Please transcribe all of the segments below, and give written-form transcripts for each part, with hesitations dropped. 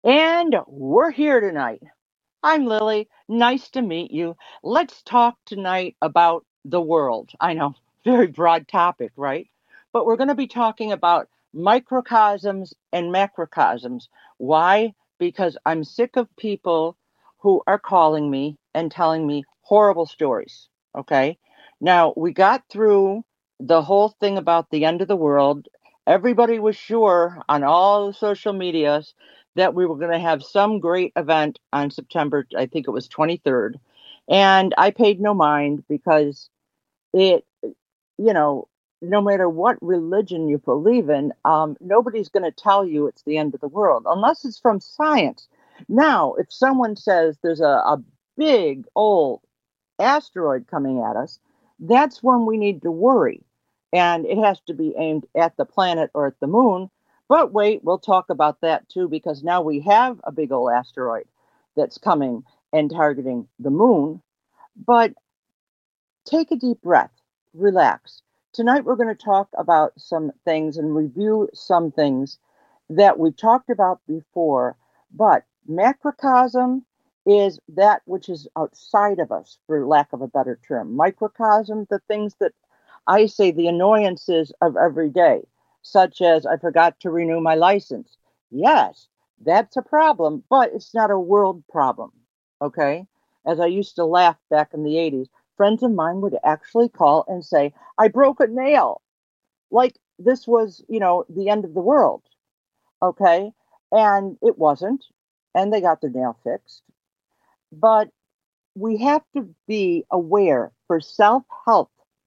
And we're here tonight. I'm Lily. Nice to meet you. Let's talk tonight about the world. I know, very broad topic, right? But we're going to be talking about microcosms and macrocosms. Why? Because I'm sick of people who are calling me and telling me horrible stories. Okay. Now, we got through the whole thing about the end of the world. Everybody was sure on all the social medias that we were going to have some great event on September, I think it was 23rd. And I paid no mind because it, you know, no matter what religion you believe in, nobody's going to tell you it's the end of the world unless it's from science. Now, if someone says there's a big old asteroid coming at us, that's when we need to worry. And it has to be aimed at the planet or at the moon. But wait, we'll talk about that too, because now we have a big old asteroid that's coming and targeting the moon. But take a deep breath, relax. Tonight, we're going to talk about some things and review some things that we've talked about before. But macrocosm is that which is outside of us, for lack of a better term. Microcosm, the things that I say, the annoyances of every day, such as I forgot to renew my license. Yes, that's a problem, but it's not a world problem. Okay? As I used to laugh back in the 80s, friends of mine would actually call and say, I broke a nail. Like this was, the end of the world. Okay. And it wasn't. And they got their nail fixed. But we have to be aware for self help.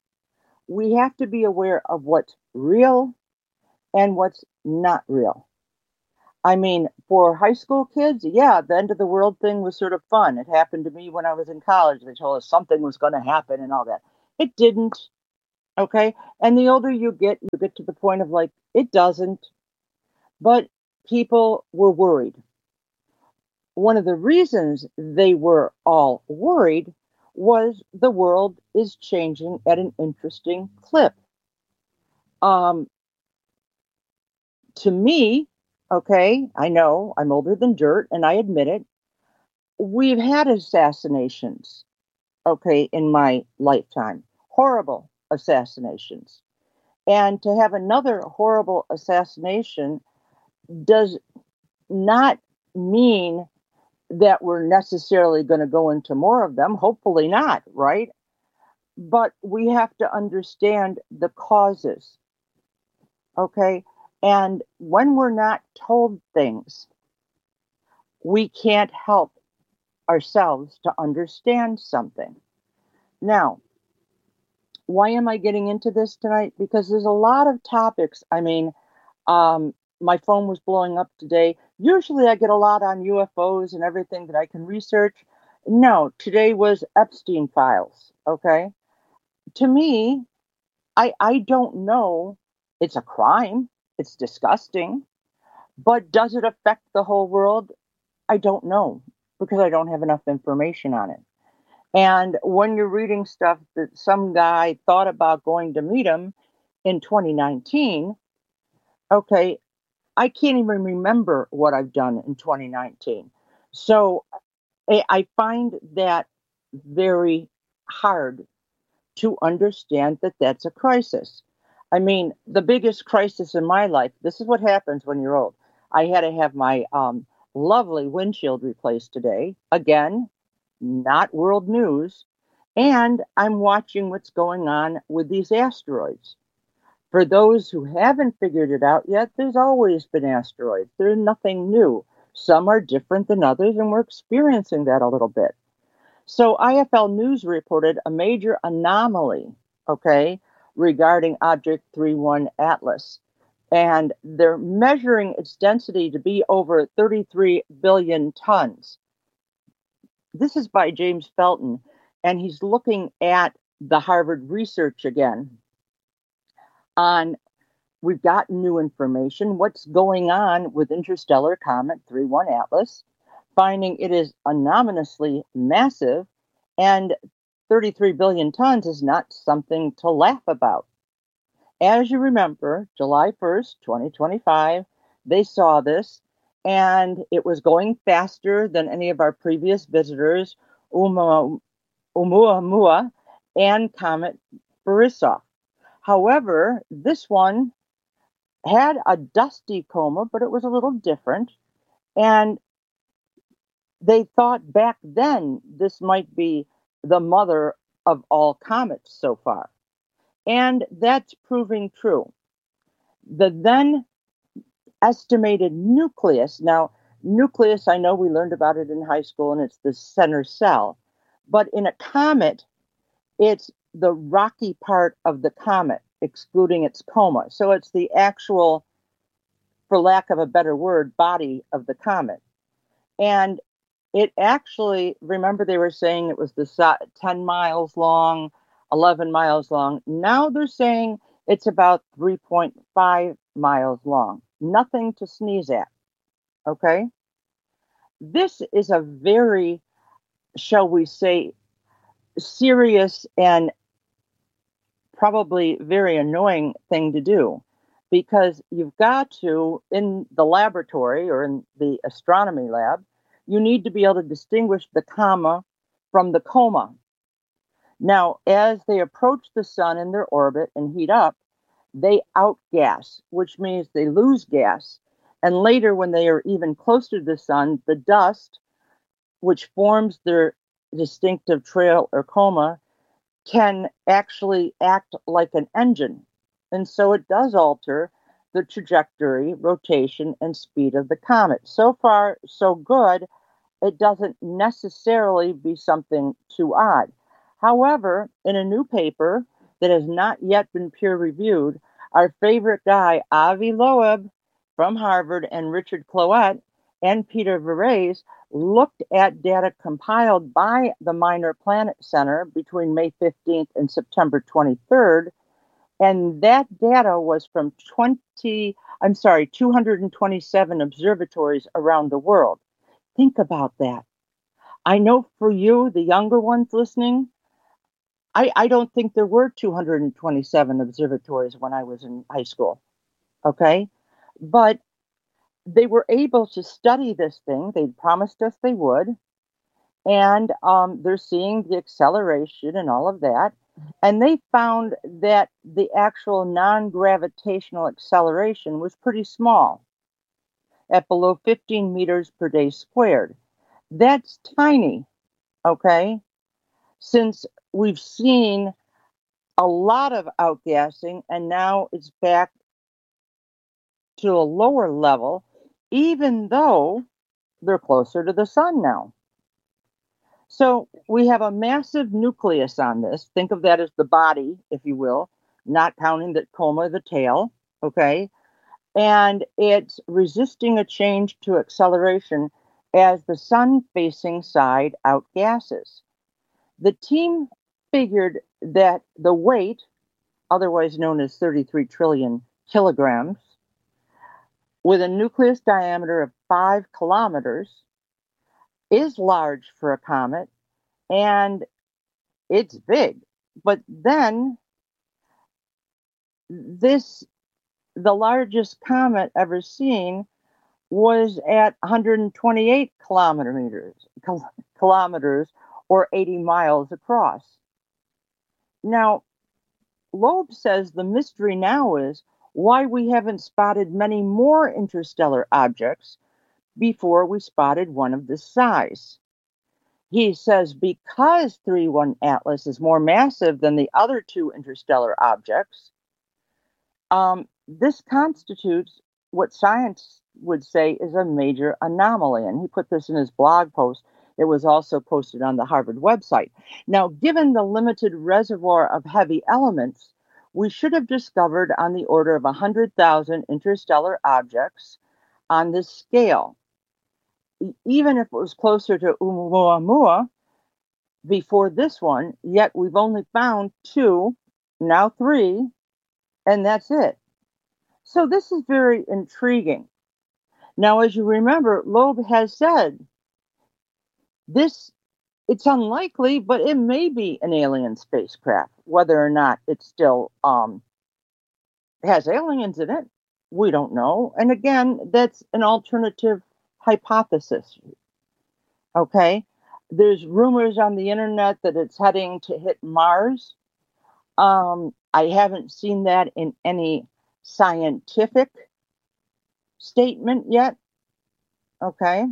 We have to be aware of what's real and what's not real. I mean, for high school kids, yeah, the end of the world thing was sort of fun. It happened to me when I was in college. They told us something was going to happen and all that. It didn't. Okay. And the older you get to the point of like, it doesn't. But people were worried. One of the reasons they were all worried was the world is changing at an interesting clip. Um, to me, okay, I know I'm older than dirt and I admit it. We've had assassinations, okay, in my lifetime, horrible assassinations. And to have another horrible assassination does not mean that we're necessarily going to go into more of them. Hopefully not, right? But we have to understand the causes, okay? And when we're not told things, we can't help ourselves to understand something. Now, why am I getting into this tonight? Because there's a lot of topics. I mean, my phone was blowing up today. Usually I get a lot on UFOs and everything that I can research. No, today was Epstein files. Okay. To me, I don't know. It's a crime. It's disgusting. But does it affect the whole world? I don't know because I don't have enough information on it. And when you're reading stuff that some guy thought about going to meet him in 2019, okay, I can't even remember what I've done in 2019. So I find that very hard to understand that that's a crisis. I mean, the biggest crisis in my life, this is what happens when you're old. I had to have my lovely windshield replaced today. Again, not world news. And I'm watching what's going on with these asteroids. For those who haven't figured it out yet, there's always been asteroids. There's nothing new. Some are different than others, and we're experiencing that a little bit. So IFL News reported a major anomaly, okay, regarding Object 31 Atlas. And they're measuring its density to be over 33 billion tons. This is by James Felton, and he's looking at the Harvard research again on we've got new information. What's going on with interstellar comet 31 Atlas? Finding it is anomalously massive, and 33 billion tons is not something to laugh about. As you remember, July 1st, 2025, they saw this, and it was going faster than any of our previous visitors, Oumuamua and Comet Borisov. However, this one had a dusty coma, but it was a little different. And they thought back then this might be the mother of all comets so far. And that's proving true. The then estimated nucleus, now, nucleus, I know we learned about it in high school, and it's the center cell. But in a comet, it's the rocky part of the comet, excluding its coma. So it's the actual, for lack of a better word, body of the comet. And it actually, remember they were saying it was 10 miles long, 11 miles long. Now they're saying it's about 3.5 miles long. Nothing to sneeze at. Okay? This is a very, shall we say, serious and probably very annoying thing to do, because you've got to, in the laboratory or in the astronomy lab, you need to be able to distinguish the comma from the coma. Now, as they approach the sun in their orbit and heat up, they outgas, which means they lose gas. And later, when they are even closer to the sun, the dust, which forms their distinctive trail or coma, can actually act like an engine. And so it does alter the trajectory, rotation, and speed of the comet. So far, so good. It doesn't necessarily be something too odd. However, in a new paper that has not yet been peer reviewed, our favorite guy, Avi Loeb from Harvard, and Richard Cloet and Peter Verrees looked at data compiled by the Minor Planet Center between May 15th and September 23rd. And that data was from 227 observatories around the world. Think about that. I know for you, the younger ones listening, I don't think there were 227 observatories when I was in high school. Okay? But they were able to study this thing. They promised us they would. And they're seeing the acceleration and all of that. And they found that the actual non-gravitational acceleration was pretty small, at below 15 meters per day squared. That's tiny, okay? Since we've seen a lot of outgassing, and now it's back to a lower level, even though they're closer to the sun now. So we have a massive nucleus on this. Think of that as the body, if you will, not counting the coma, the tail, okay? And it's resisting a change to acceleration as the sun-facing side outgasses. The team figured that the weight, otherwise known as 33 trillion kilograms, with a nucleus diameter of 5 kilometers, is large for a comet, and it's big. But then the largest comet ever seen was at 128 kilometers or 80 miles across. Now, Loeb says the mystery now is why we haven't spotted many more interstellar objects before we spotted one of this size. He says because 3-1 Atlas is more massive than the other two interstellar objects, this constitutes what science would say is a major anomaly. And he put this in his blog post. It was also posted on the Harvard website. Now, given the limited reservoir of heavy elements, we should have discovered on the order of 100,000 interstellar objects on this scale. Even if it was closer to Oumuamua before this one, yet we've only found 2, now 3, and that's it. So this is very intriguing. Now, as you remember, Loeb has said it's unlikely, but it may be an alien spacecraft. Whether or not it still has aliens in it, we don't know. And again, that's an alternative hypothesis. Okay? There's rumors on the internet that it's heading to hit Mars. I haven't seen that in any scientific statement yet. Okay?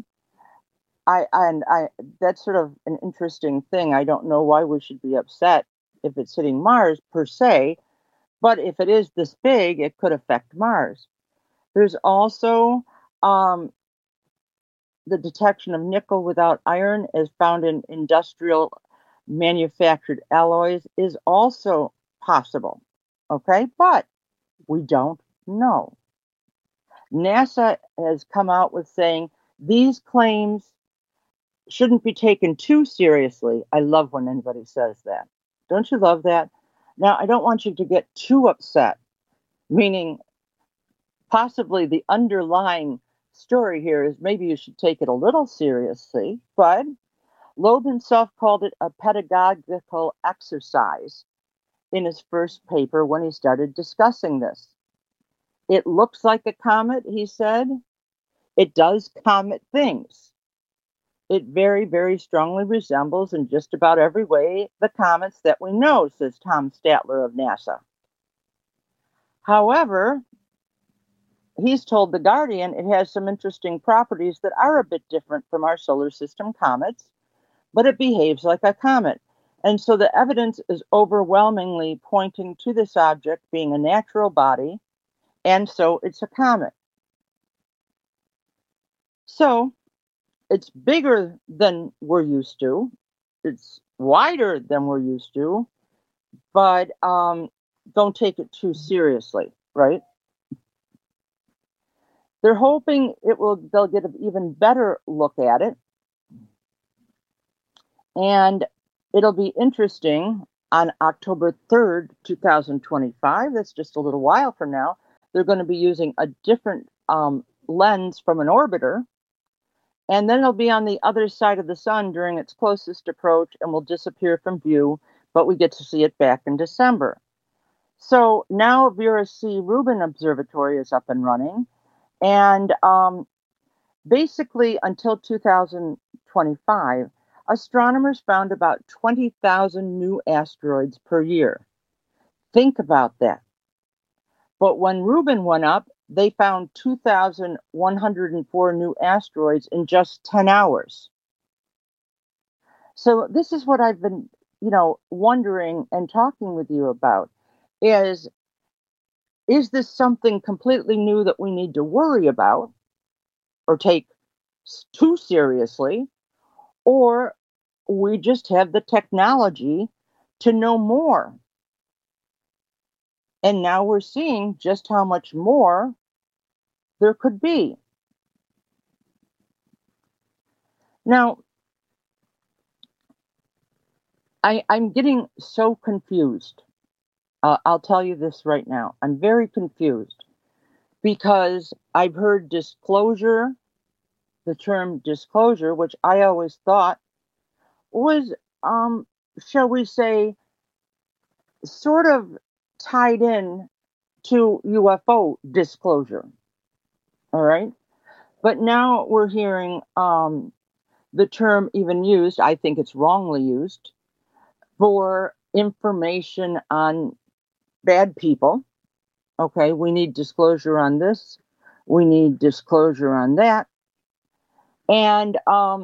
I that's sort of an interesting thing. I don't know why we should be upset if it's hitting Mars per se, but if it is this big, it could affect Mars. There's also um, the detection of nickel without iron as found in industrial manufactured alloys is also possible. Okay, but we don't know. NASA has come out with saying these claims shouldn't be taken too seriously. I love when anybody says that. Don't you love that? Now, I don't want you to get too upset, meaning possibly the underlying story here is maybe you should take it a little seriously, but Loeb himself called it a pedagogical exercise in his first paper when he started discussing this. It looks like a comet, he said. It does comet things. It very, very strongly resembles in just about every way the comets that we know, says Tom Statler of NASA. However, he's told The Guardian it has some interesting properties that are a bit different from our solar system comets, but it behaves like a comet. And so the evidence is overwhelmingly pointing to this object being a natural body, and so it's a comet. So it's bigger than we're used to. It's wider than we're used to, but don't take it too seriously, right? They're hoping they'll get an even better look at it. And it'll be interesting on October 3rd, 2025. That's just a little while from now. They're going to be using a different lens from an orbiter. And then it'll be on the other side of the sun during its closest approach and will disappear from view, but we get to see it back in December. So now Vera C. Rubin Observatory is up and running. And basically until 2025, astronomers found about 20,000 new asteroids per year. Think about that. But when Rubin went up, they found 2,104 new asteroids in just 10 hours. So this is what I've been, wondering and talking with you about is this something completely new that we need to worry about or take too seriously, or we just have the technology to know more? And now we're seeing just how much more there could be. Now, I'm getting so confused. I'll tell you this right now. I'm very confused because I've heard disclosure, the term disclosure, which I always thought was, shall we say, sort of tied in to UFO disclosure. All right. But now we're hearing the term even used, I think it's wrongly used, for information on bad people. Okay, we need disclosure on this. We need disclosure on that. And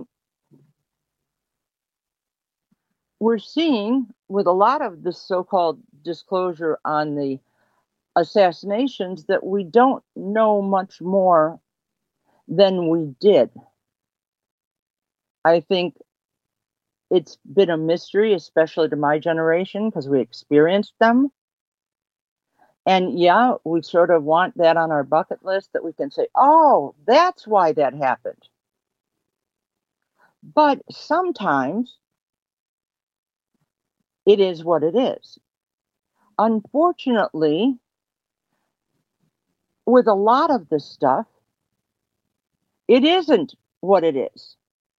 we're seeing with a lot of the so-called disclosure on the assassinations that we don't know much more than we did. I think it's been a mystery, especially to my generation, because we experienced them. And yeah, we sort of want that on our bucket list that we can say, oh, that's why that happened. But sometimes it is what it is. Unfortunately, with a lot of this stuff, it isn't what it is.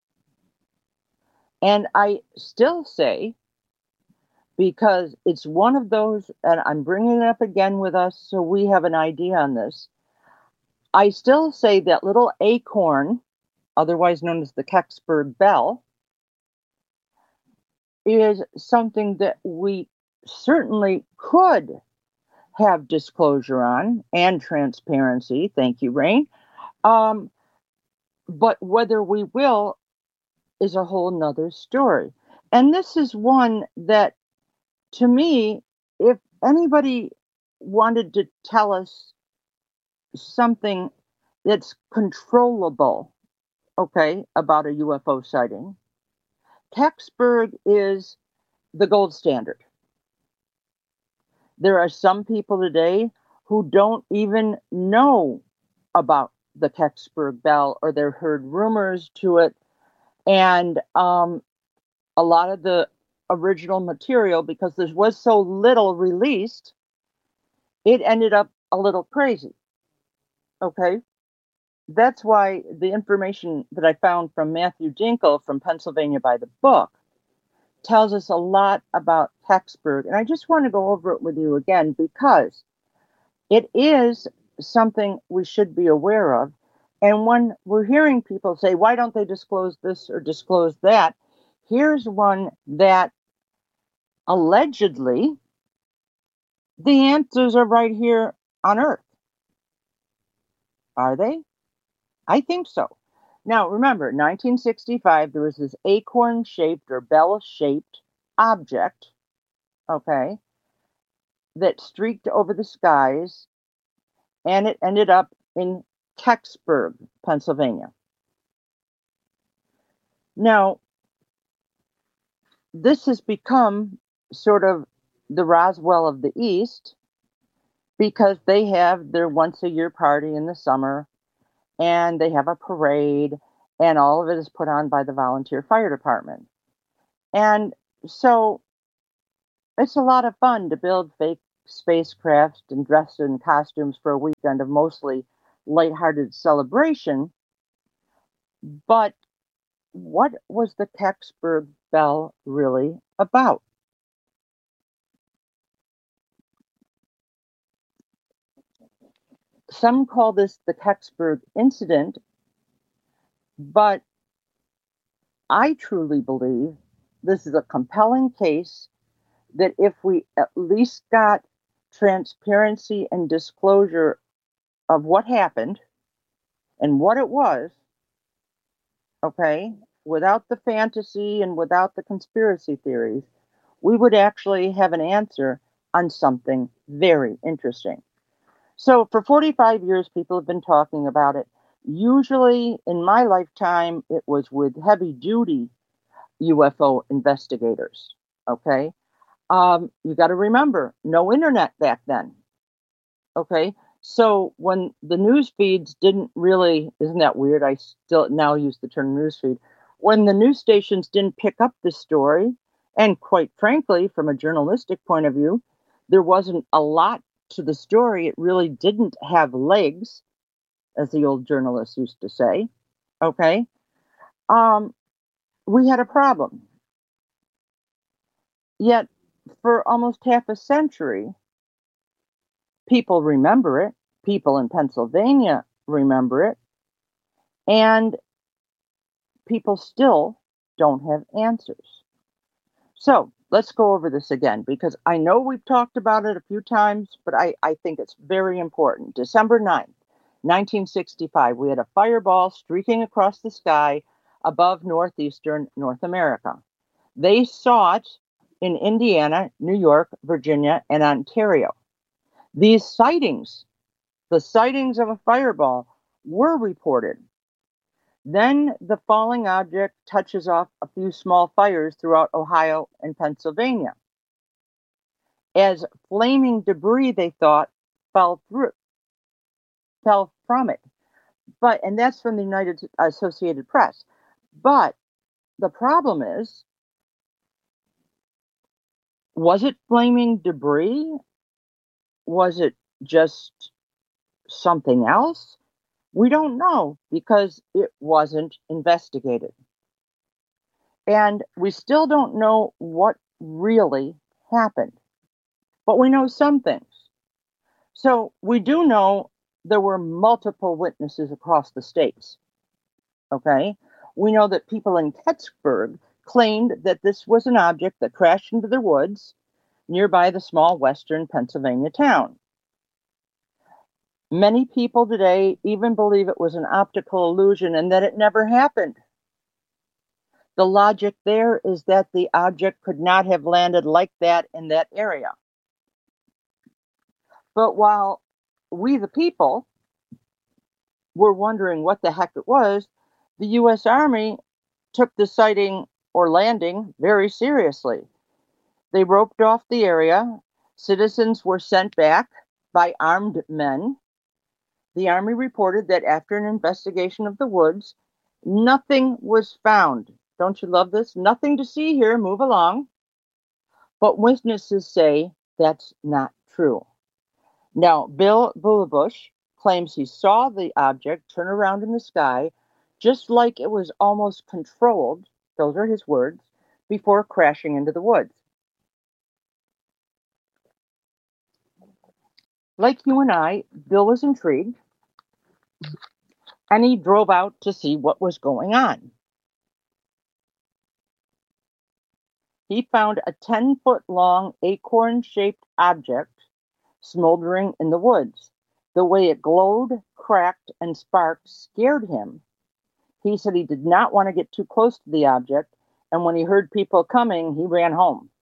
And I still say, because it's one of those, and I'm bringing it up again with us so we have an idea on this, I still say that little acorn otherwise known as the Kecksburg Bell, is something that we certainly could have disclosure on and transparency. Thank you, Rain. Um, but whether we will is a whole nother story. And this is one that, to me, if anybody wanted to tell us something that's controllable, okay, about a UFO sighting, Kecksburg is the gold standard. There are some people today who don't even know about the Kecksburg Bell, or they've heard rumors to it. And a lot of the original material, because there was so little released, it ended up a little crazy. Okay. That's why the information that I found from Matthew Dinkle from Pennsylvania by the Book tells us a lot about Kecksburg. And I just want to go over it with you again because it is something we should be aware of. And when we're hearing people say, why don't they disclose this or disclose that? Here's one that allegedly the answers are right here on Earth. Are they? I think so. Now, remember, 1965, there was this acorn-shaped or bell-shaped object, okay, that streaked over the skies, and it ended up in Kecksburg, Pennsylvania. Now, this has become sort of the Roswell of the East because they have their once-a-year party in the summer, and they have a parade, and all of it is put on by the volunteer fire department. And so it's a lot of fun to build fake spacecraft and dress in costumes for a weekend of mostly lighthearted celebration. But what was the Kecksburg Bell really about? Some call this the Kecksburg incident, but I truly believe this is a compelling case that if we at least got transparency and disclosure of what happened and what it was, okay, without the fantasy and without the conspiracy theories, we would actually have an answer on something very interesting. So for 45 years, people have been talking about it. Usually in my lifetime, it was with heavy duty UFO investigators. Okay. You got to remember, no internet back then. Okay. So when the news feeds didn't really, isn't that weird? I still now use the term news feed. When the news stations didn't pick up the story, and quite frankly, from a journalistic point of view, there wasn't a lot to the story. It really didn't have legs, as the old journalists used to say. Okay. We had a problem. Yet, for almost half a century, people remember it. People in Pennsylvania remember it. And people still don't have answers. So let's go over this again because I know we've talked about it a few times, but I think it's very important. December 9th, 1965, we had a fireball streaking across the sky above northeastern North America. They saw it in Indiana, New York, Virginia, and Ontario. These sightings, the sightings of a fireball, were reported. Then the falling object touches off a few small fires throughout Ohio and Pennsylvania. As flaming debris, they thought, fell from it. And that's from the United Associated Press. But the problem is, was it flaming debris? Was it just something else? We don't know because it wasn't investigated. And we still don't know what really happened. But we know some things. So we do know there were multiple witnesses across the states. Okay. We know that people in Kecksburg claimed that this was an object that crashed into the woods nearby the small western Pennsylvania town. Many people today even believe it was an optical illusion and that it never happened. The logic there is that the object could not have landed like that in that area. But while we, the people, were wondering what the heck it was, the U.S. Army took the sighting or landing very seriously. They roped off the area. Citizens were sent back by armed men. The Army reported that after an investigation of the woods, nothing was found. Don't you love this? Nothing to see here. Move along. But witnesses say that's not true. Now, Bill Bullabush claims he saw the object turn around in the sky just like it was almost controlled, those are his words, before crashing into the woods. Like you and I, Bill was intrigued and he drove out to see what was going on. He found a 10-foot long acorn shaped object smoldering in the woods. The way it glowed, cracked, and sparked scared him. He said he did not want to get too close to the object, and when he heard people coming, he ran home.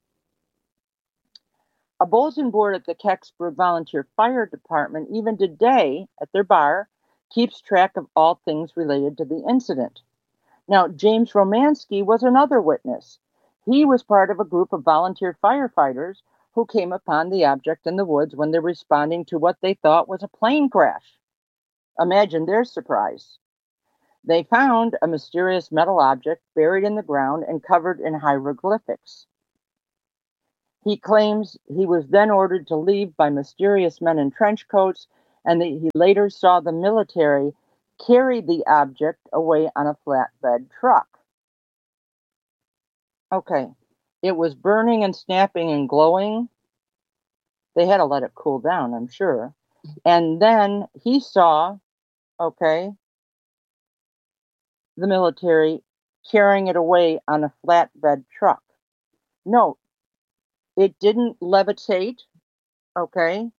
A bulletin board at the Kecksburg Volunteer Fire Department, even today at their bar, keeps track of all things related to the incident. Now, James Romansky was another witness. He was part of a group of volunteer firefighters who came upon the object in the woods when they were responding to what they thought was a plane crash. Imagine their surprise. They found a mysterious metal object buried in the ground and covered in hieroglyphics. He claims he was then ordered to leave by mysterious men in trench coats, and that he later saw the military carry the object away on a flatbed truck. Okay, it was burning and snapping and glowing. They had to let it cool down, I'm sure. And then he saw, okay, the military carrying it away on a flatbed truck. No, it didn't levitate, okay?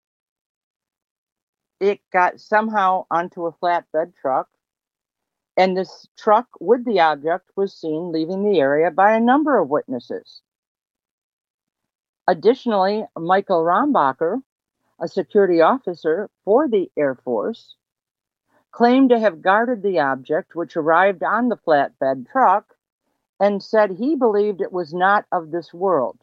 It got somehow onto a flatbed truck, and this truck with the object was seen leaving the area by a number of witnesses. Additionally, Michael Rombacher, a security officer for the Air Force, claimed to have guarded the object, which arrived on the flatbed truck, and said he believed it was not of this world.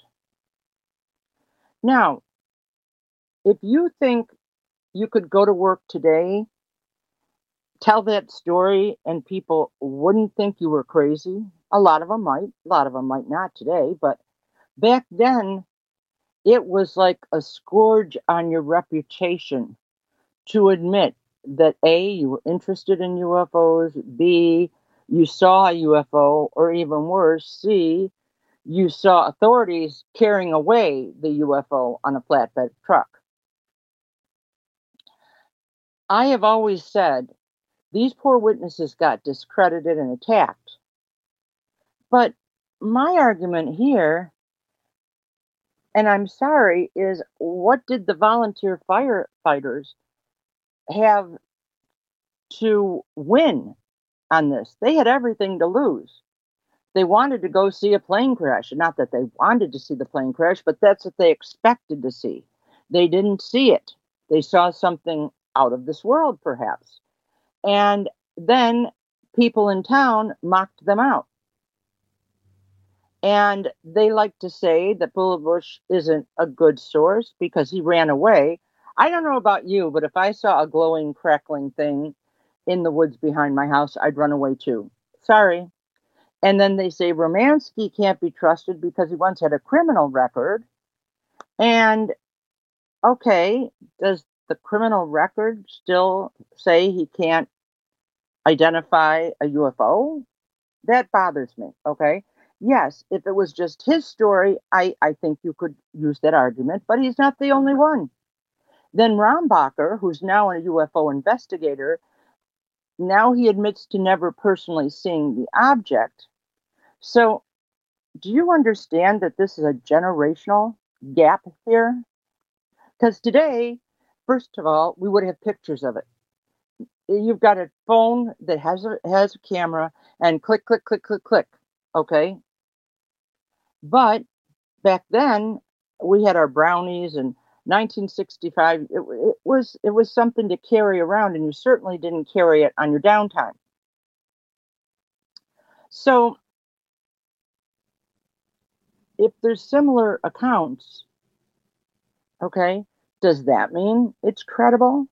Now, if you think you could go to work today, tell that story, and people wouldn't think you were crazy, a lot of them might not today, but back then, it was like a scourge on your reputation to admit that A, you were interested in UFOs, B, you saw a UFO, or even worse, C, you saw authorities carrying away the UFO on a flatbed truck. I have always said these poor witnesses got discredited and attacked. But my argument here, and I'm sorry, is what did the volunteer firefighters have to win on this? They had everything to lose. They wanted to go see a plane crash. Not that they wanted to see the plane crash, but that's what they expected to see. They didn't see it. They saw something out of this world, perhaps. And then people in town mocked them out. And they like to say that Bullabush isn't a good source because he ran away. I don't know about you, but if I saw a glowing, crackling thing in the woods behind my house, I'd run away too. Sorry. And then they say Romansky can't be trusted because he once had a criminal record. And okay, does the criminal record still say he can't identify a UFO? That bothers me, okay? Yes, if it was just his story, I think you could use that argument, but he's not the only one. Then Rombacher, who's now a UFO investigator, now he admits to never personally seeing the object. So, do you understand that this is a generational gap here? Because today, first of all, we would have pictures of it. You've got a phone that has a camera and click, click, click, click, click. Okay, but back then we had our brownies and 1965. It was something to carry around, and you certainly didn't carry it on your downtime. So if there's similar accounts, okay, does that mean it's credible?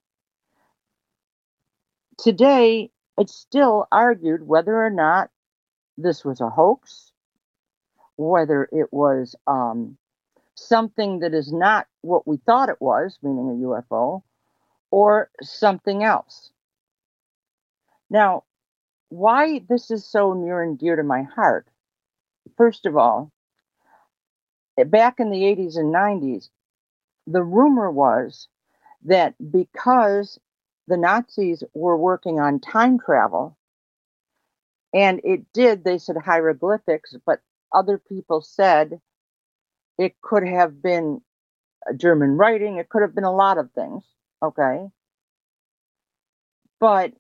Today, it's still argued whether or not this was a hoax, whether it was something that is not what we thought it was, meaning a UFO, or something else. Now, why this is so near and dear to my heart, first of all, back in the 80s and 90s, the rumor was that because the Nazis were working on time travel, and they said hieroglyphics, but other people said it could have been German writing, it could have been a lot of things, okay? But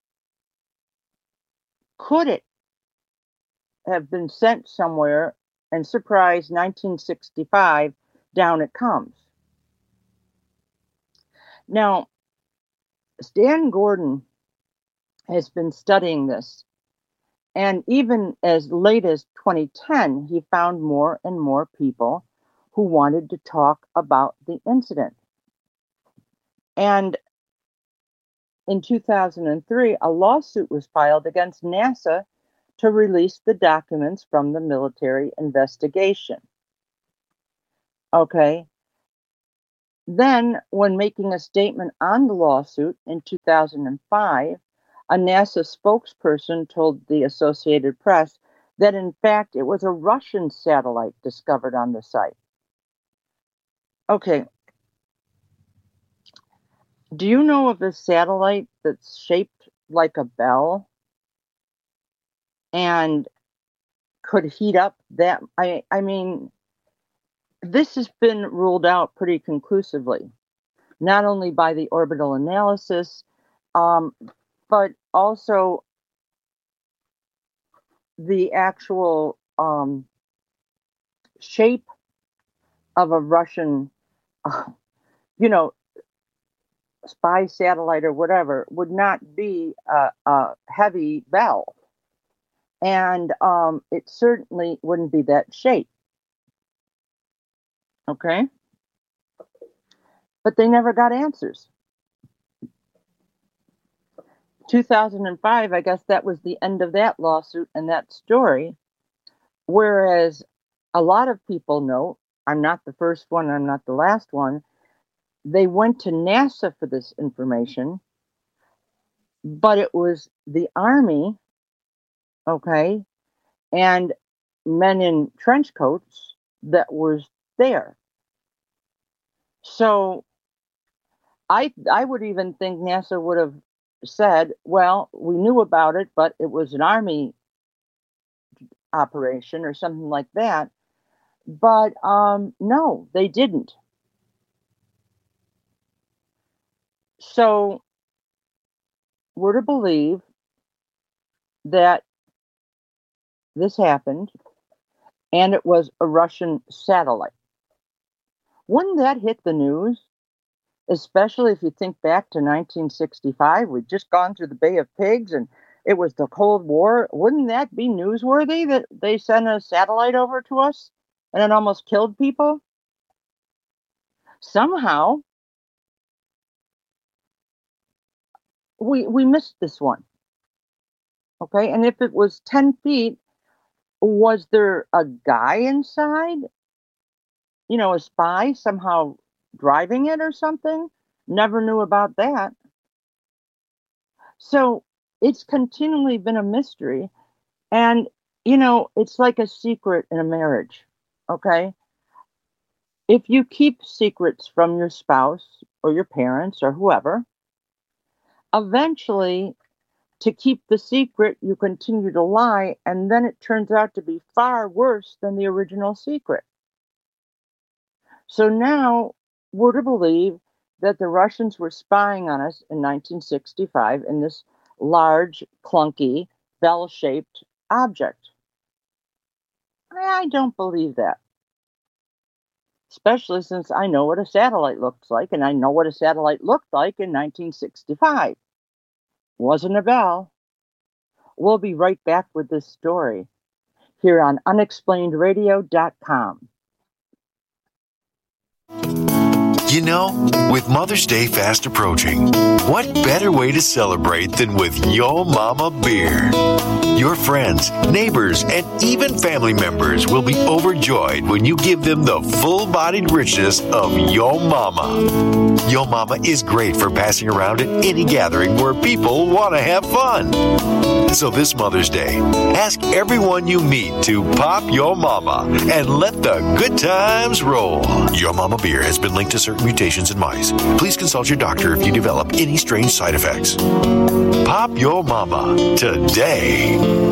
could it have been sent somewhere and surprise 1965, down it comes? Now, Stan Gordon has been studying this, and even as late as 2010, he found more and more people who wanted to talk about the incident. And in 2003, a lawsuit was filed against NASA to release the documents from the military investigation. Okay. Then, when making a statement on the lawsuit in 2005, a NASA spokesperson told the Associated Press that in fact it was a Russian satellite discovered on the site. Okay. Do you know of a satellite that's shaped like a bell and could heat up that? I mean, this has been ruled out pretty conclusively, not only by the orbital analysis, but also the actual shape of a Russian, uh, you know, spy satellite or whatever would not be a heavy bell. And it certainly wouldn't be that shape. Okay. But they never got answers. 2005, I guess that was the end of that lawsuit and that story. Whereas a lot of people know, I'm not the first one, I'm not the last one, they went to NASA for this information, but it was the Army, okay, and men in trench coats that was there. So I would even think NASA would have said, well, we knew about it, but it was an Army operation or something like that. But no, they didn't. So we're to believe that this happened and it was a Russian satellite. Wouldn't that hit the news? Especially if you think back to 1965, we'd just gone through the Bay of Pigs and it was the Cold War. Wouldn't that be newsworthy that they sent a satellite over to us and it almost killed people? Somehow, we missed this one. Okay, and if it was 10 feet, was there a guy inside? You know, a spy somehow driving it or something? Never knew about that. So it's continually been a mystery. And, it's like a secret in a marriage. Okay. If you keep secrets from your spouse or your parents or whoever, eventually To keep the secret, you continue to lie, and then it turns out to be far worse than the original secret. So now we're to believe that the Russians were spying on us in 1965 in this large, clunky, bell-shaped object. I don't believe that. Especially since I know what a satellite looks like, and I know what a satellite looked like in 1965. Wasn't a bell. We'll be right back with this story here on unexplainеdradio.com. You know, with Mother's Day fast approaching, what better way to celebrate than with Yo Mama beer? Your friends, neighbors, and even family members will be overjoyed when you give them the full-bodied richness of Yo Mama. Yo Mama is great for passing around at any gathering where people want to have fun. So this Mother's Day, ask everyone you meet to pop Yo Mama and let the good times roll. Yo Mama beer has been linked to certain mutations in mice. Please consult your doctor if you develop any strange side effects. Pop Yo Mama today.